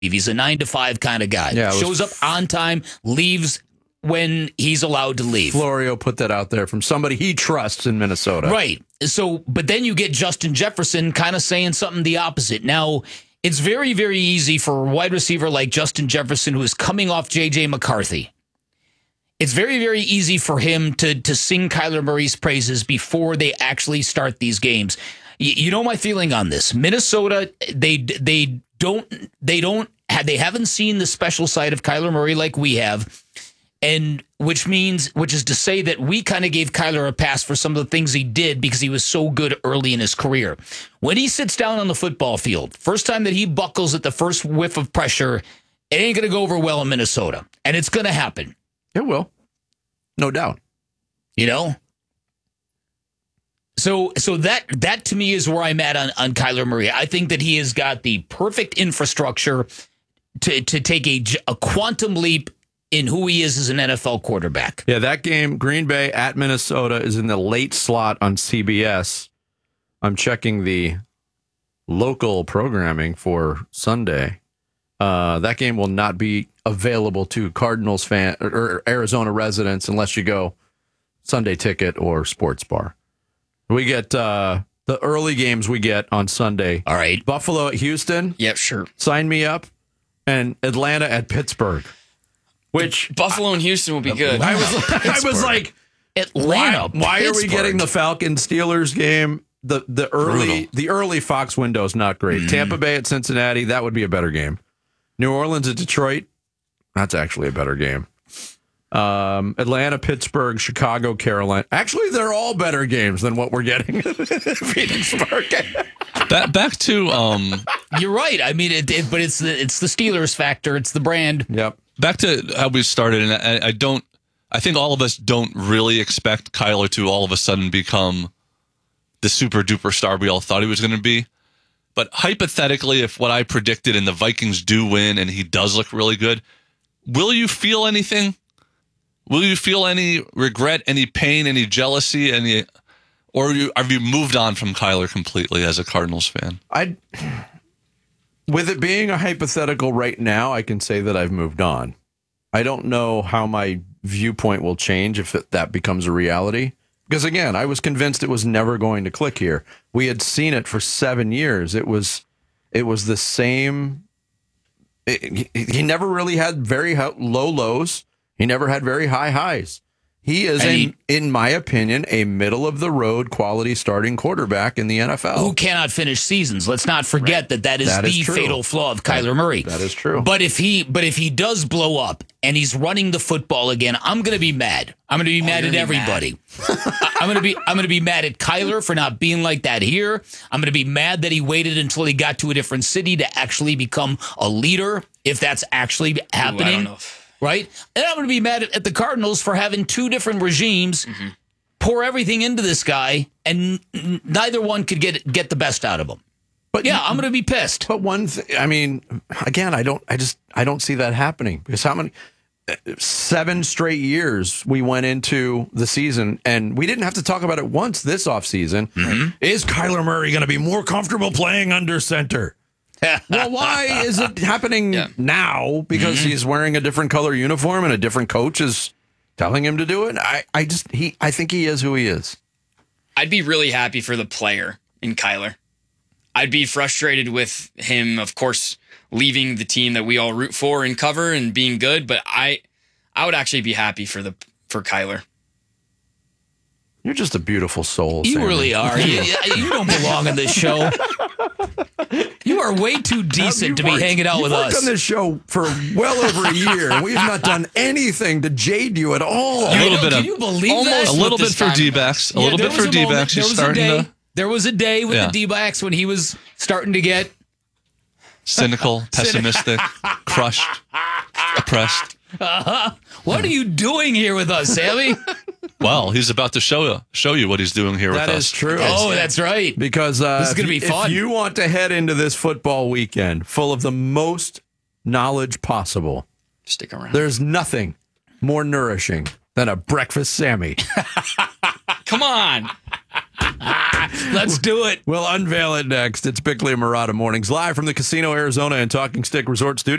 He's a 9 to 5 kind of guy. Yeah, shows up on time, leaves when he's allowed to leave. Florio put that out there from somebody he trusts in Minnesota. Right. So, but then you get Justin Jefferson kind of saying something the opposite. Now, it's very, very easy for a wide receiver like Justin Jefferson, who is coming off J.J. McCarthy. It's very, very easy for him to sing Kyler Murray's praises before they actually start these games. You know my feeling on this. Minnesota, they haven't seen the special side of Kyler Murray like we have. And which is to say that we kind of gave Kyler a pass for some of the things he did because he was so good early in his career. When he sits down on the football field, first time that he buckles at the first whiff of pressure, it ain't going to go over well in Minnesota. And it's going to happen. It will. No doubt. You know? So that to me is where I'm at on Kyler Murray. I think that he has got the perfect infrastructure to take a quantum leap in who he is as an NFL quarterback. Yeah, that game, Green Bay at Minnesota, is in the late slot on CBS. I'm checking the local programming for Sunday. That game will not be available to Cardinals fan or Arizona residents unless you go Sunday ticket or sports bar. We get the early games we get on Sunday. All right. Buffalo at Houston. Yep, sure. Sign me up. And Atlanta at Pittsburgh. Which Buffalo and Houston will be good. I was like, Atlanta. Why are we getting the Falcons Steelers game? The early Fox window is not great. Tampa Bay at Cincinnati, that would be a better game. New Orleans at Detroit, that's actually a better game. Atlanta, Pittsburgh, Chicago, Carolina. Actually, they're all better games than what we're getting at Phoenix Market. Back to You're right. I mean, but it's the Steelers factor. It's the brand. Yep. Back to how we started, and I think all of us don't really expect Kyler to all of a sudden become the super duper star we all thought he was going to be. But hypothetically, if what I predicted and the Vikings do win and he does look really good, will you feel anything? Will you feel any regret, any pain, any jealousy, or have you moved on from Kyler completely as a Cardinals fan? With it being a hypothetical right now, I can say that I've moved on. I don't know how my viewpoint will change if that becomes a reality. Because again, I was convinced it was never going to click here. We had seen it for 7 years. It was the same. He never really had very low lows. He never had very high highs. He is, in my opinion, a middle-of-the-road quality starting quarterback in the NFL. Who cannot finish seasons. Let's not forget that is the fatal flaw of Kyler Murray. That is true. But if he does blow up and he's running the football again, I'm going to be mad. I'm going to be mad at everybody. I'm going to be mad at Kyler for not being like that here. I'm going to be mad that he waited until he got to a different city to actually become a leader, if that's actually happening. I don't know. Right? And I'm going to be mad at the Cardinals for having two different regimes pour everything into this guy, and neither one could get the best out of him. But yeah, I'm going to be pissed. But one thing, I mean, again, I don't see that happening, because how many 7 straight years we went into the season and we didn't have to talk about it once this offseason. Is Kyler Murray going to be more comfortable playing under center? Well, why is it happening now? Because he's wearing a different color uniform and a different coach is telling him to do it. I think he is who he is. I'd be really happy for the player in Kyler. I'd be frustrated with him, of course, leaving the team that we all root for and cover and being good. But I would actually be happy for Kyler. You're just a beautiful soul. You Sammy. Really are. You don't belong in this show. You are way too decent to be hanging out with us. You've worked on this show for well over a year, and we've not done anything to jade you at all. Can you believe that? A little bit for D-backs. A little bit for D-backs. There was a day with the D-backs when he was starting to get cynical, pessimistic, crushed, oppressed. What are you doing here with us, Sammy? Well, he's about to show you what he's doing here with us. That is true. Oh, that's right. Because this is going to be fun. If you want to head into this football weekend full of the most knowledge possible, stick around. There's nothing more nourishing than a breakfast Sammy. Come on. Let's do it. We'll unveil it next. It's Bickley and Murata Mornings, live from the Casino Arizona and Talking Stick Resort Studio.